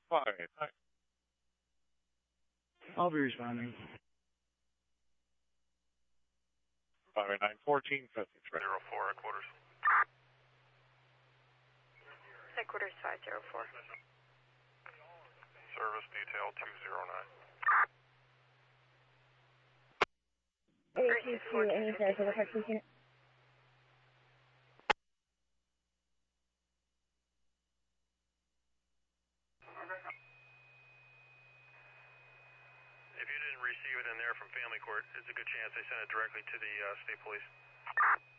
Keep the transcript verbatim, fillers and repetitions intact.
five nine. I'll be responding. five nine fourteen fifty. Zero four headquarters. Headquarters five zero four. Service detail two zero nine. eight two two, any service for the Parkland unit? If you didn't receive it in there from family court, it's a good chance they sent it directly to the uh, state police.